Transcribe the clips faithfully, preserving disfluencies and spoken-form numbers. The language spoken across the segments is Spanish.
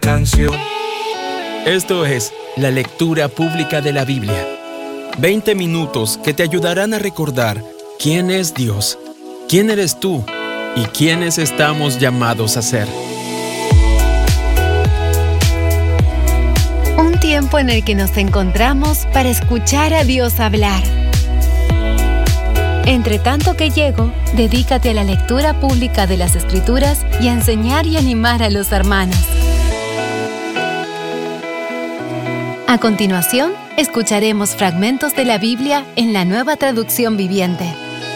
canción. Esto es la lectura pública de la Biblia. veinte minutos que te ayudarán a recordar quién es Dios, quién eres tú y quiénes estamos llamados a ser. Un tiempo en el que nos encontramos para escuchar a Dios hablar. Entre tanto que llego, dedícate a la lectura pública de las Escrituras y a enseñar y animar a los hermanos. A continuación, escucharemos fragmentos de la Biblia en la Nueva Traducción Viviente.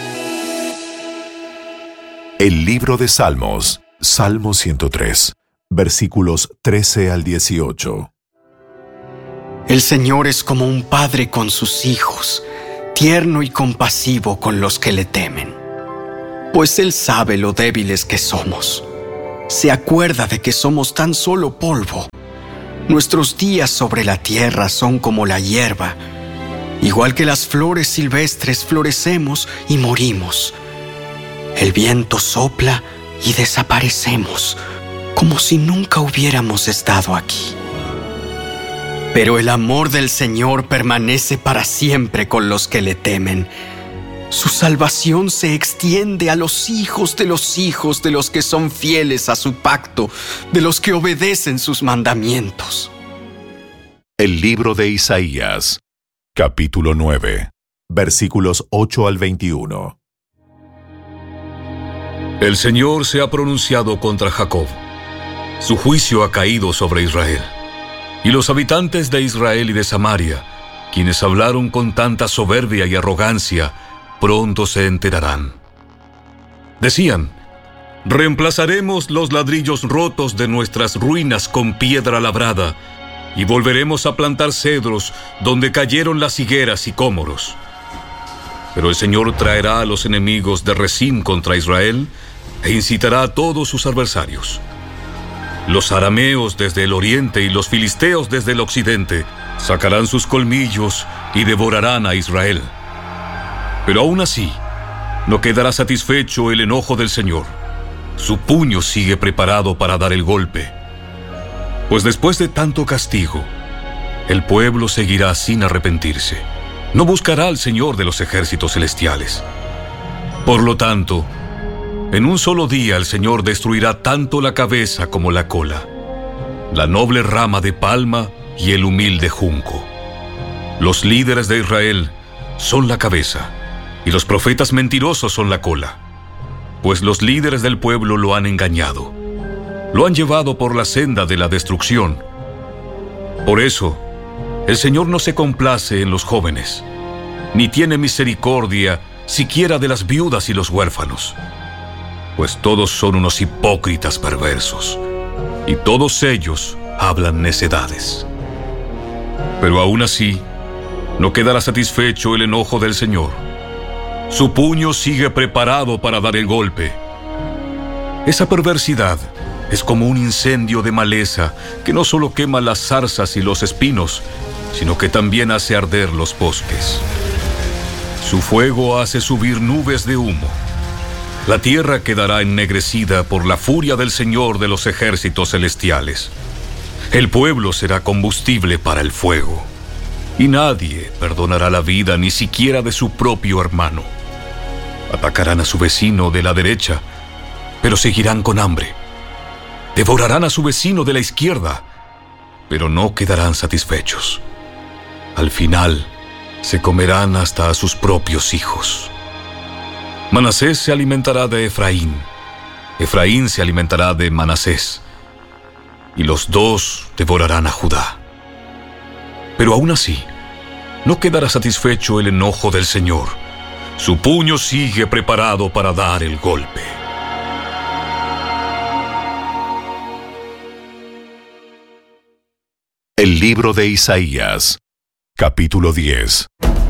El libro de Salmos, Salmo ciento tres, versículos trece al dieciocho. El Señor es como un padre con sus hijos, tierno y compasivo con los que le temen. Pues Él sabe lo débiles que somos. Se acuerda de que somos tan solo polvo. Nuestros días sobre la tierra son como la hierba. Igual que las flores silvestres florecemos y morimos. El viento sopla y desaparecemos, como si nunca hubiéramos estado aquí. Pero el amor del Señor permanece para siempre con los que le temen. Su salvación se extiende a los hijos de los hijos de los que son fieles a su pacto, de los que obedecen sus mandamientos. El libro de Isaías, capítulo nueve, versículos ocho al veintiuno. El Señor se ha pronunciado contra Jacob. Su juicio ha caído sobre Israel. Y los habitantes de Israel y de Samaria, quienes hablaron con tanta soberbia y arrogancia, pronto se enterarán. Decían: reemplazaremos los ladrillos rotos de nuestras ruinas con piedra labrada, y volveremos a plantar cedros donde cayeron las higueras y cómoros. Pero el Señor traerá a los enemigos de Rezín contra Israel e incitará a todos sus adversarios. Los arameos desde el oriente y los filisteos desde el occidente sacarán sus colmillos y devorarán a Israel. Pero aún así, no quedará satisfecho el enojo del Señor. Su puño sigue preparado para dar el golpe. Pues después de tanto castigo, el pueblo seguirá sin arrepentirse. No buscará al Señor de los ejércitos celestiales. Por lo tanto, en un solo día el Señor destruirá tanto la cabeza como la cola, la noble rama de palma y el humilde junco. Los líderes de Israel son la cabeza, y los profetas mentirosos son la cola, pues los líderes del pueblo lo han engañado, lo han llevado por la senda de la destrucción. Por eso, el Señor no se complace en los jóvenes, ni tiene misericordia siquiera de las viudas y los huérfanos, pues todos son unos hipócritas perversos, y todos ellos hablan necedades. Pero aún así, no quedará satisfecho el enojo del Señor. Su puño sigue preparado para dar el golpe. Esa perversidad es como un incendio de maleza que no solo quema las zarzas y los espinos, sino que también hace arder los bosques. Su fuego hace subir nubes de humo. La tierra quedará ennegrecida por la furia del Señor de los ejércitos celestiales. El pueblo será combustible para el fuego, y nadie perdonará la vida ni siquiera de su propio hermano. Atacarán a su vecino de la derecha, pero seguirán con hambre. Devorarán a su vecino de la izquierda, pero no quedarán satisfechos. Al final, se comerán hasta a sus propios hijos. Manasés se alimentará de Efraín, Efraín se alimentará de Manasés, y los dos devorarán a Judá. Pero aún así, no quedará satisfecho el enojo del Señor. Su puño sigue preparado para dar el golpe. El libro de Isaías, capítulo diez.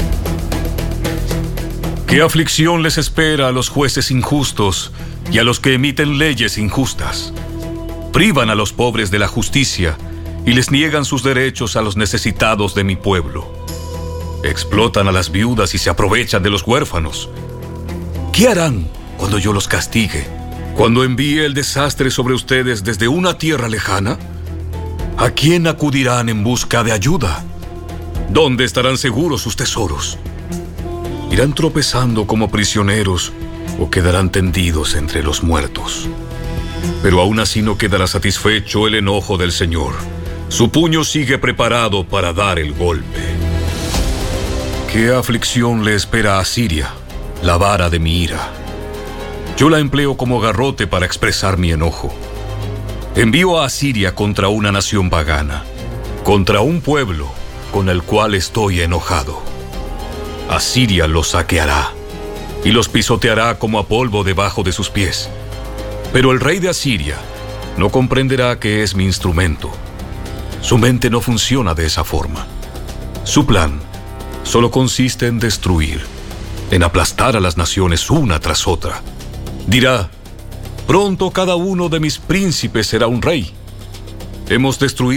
¿Qué aflicción les espera a los jueces injustos y a los que emiten leyes injustas? Privan a los pobres de la justicia y les niegan sus derechos a los necesitados de mi pueblo. Explotan a las viudas y se aprovechan de los huérfanos. ¿Qué harán cuando yo los castigue? ¿Cuando envíe el desastre sobre ustedes desde una tierra lejana? ¿A quién acudirán en busca de ayuda? ¿Dónde estarán seguros sus tesoros? ¿Irán tropezando como prisioneros o quedarán tendidos entre los muertos? Pero aún así no quedará satisfecho el enojo del Señor. Su puño sigue preparado para dar el golpe. ¿Qué aflicción le espera a Siria, la vara de mi ira? Yo la empleo como garrote para expresar mi enojo. Envío a Asiria contra una nación pagana, contra un pueblo con el cual estoy enojado. Asiria los saqueará y los pisoteará como a polvo debajo de sus pies. Pero el rey de Asiria no comprenderá que es mi instrumento. Su mente no funciona de esa forma. Su plan solo consiste en destruir, en aplastar a las naciones una tras otra. Dirá: pronto cada uno de mis príncipes será un rey. Hemos destruido